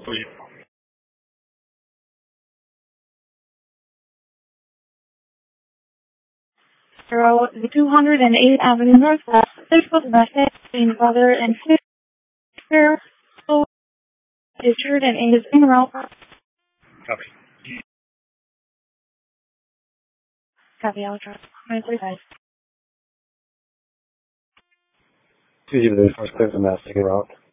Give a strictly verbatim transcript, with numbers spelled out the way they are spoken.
Zero, the two hundred eighth Avenue Northwest, Facebook message between brother and sister. So, Richard and Angus in route. Copy. Copy, I'll try. nine thirty-five. Two zero, first clear the mass, second route.